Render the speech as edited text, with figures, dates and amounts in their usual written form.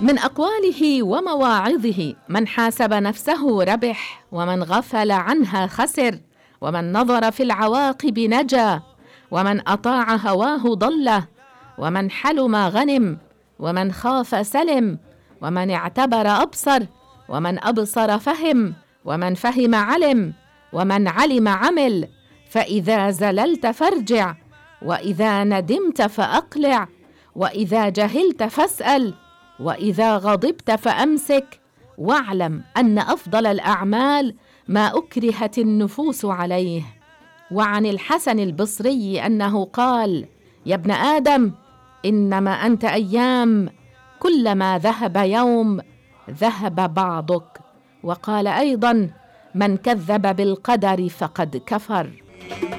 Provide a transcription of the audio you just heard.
من أقواله ومواعظه: من حاسب نفسه ربح، ومن غفل عنها خسر، ومن نظر في العواقب نجا، ومن أطاع هواه ضل، ومن حلم غنم، ومن خاف سلم، ومن اعتبر أبصر، ومن أبصر فهم، ومن فهم علم، ومن علم عمل. فإذا زللت فارجع، وإذا ندمت فأقلع، وإذا جهلت فاسأل، وإذا غضبت فأمسك، واعلم أن أفضل الأعمال ما أكرهت النفوس عليه. وعن الحسن البصري أنه قال: يا ابن آدم، إنما أنت أيام، كلما ذهب يوم ذهب بعضك. وقال أيضا: من كذب بالقدر فقد كفر.